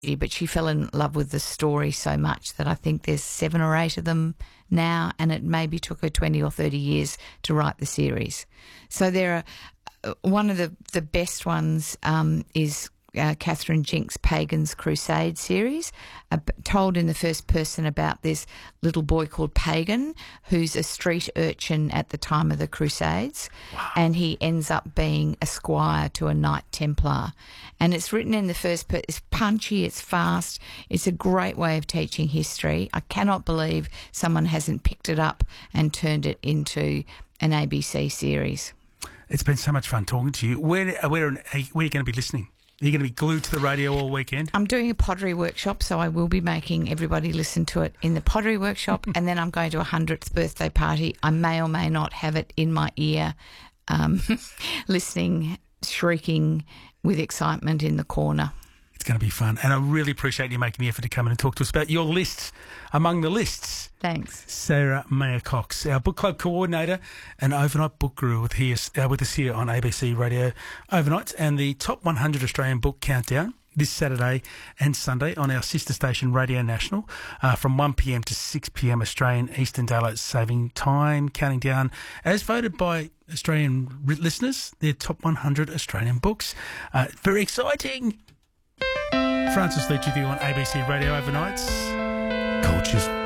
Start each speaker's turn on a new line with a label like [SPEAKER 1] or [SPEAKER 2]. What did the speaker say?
[SPEAKER 1] but she fell in love with the story so much that I think there's 7 or 8 of them now, and it maybe took her 20 or 30 years to write the series. So there are one of the best ones is Catherine Jinks' Pagan's Crusade series, told in the first person about this little boy called Pagan, who's a street urchin at the time of the Crusades. Wow. And he ends up being a squire to a Knight Templar. And it's written in the first person. It's punchy, it's fast, it's a great way of teaching history. I cannot believe someone hasn't picked it up and turned it into an ABC series.
[SPEAKER 2] It's been so much fun talking to you. Where are you going to be listening? Are you going to be glued to the radio all weekend?
[SPEAKER 1] I'm doing a pottery workshop, so I will be making everybody listen to it in the pottery workshop, and then I'm going to a 100th birthday party. I may or may not have it in my ear, listening, shrieking with excitement in the corner.
[SPEAKER 2] It's going to be fun, and I really appreciate you making the effort to come in and talk to us about your lists among the lists.
[SPEAKER 1] Thanks.
[SPEAKER 2] Sarah Mayer-Cox, our book club coordinator and overnight book guru with us here on ABC Radio Overnight, and the top 100 Australian book countdown this Saturday and Sunday on our sister station Radio National from 1pm to 6pm Australian Eastern Daylight Saving Time, counting down as voted by Australian listeners, their top 100 Australian books. Very exciting. Francis Leach with you on ABC Radio Overnights. Cultures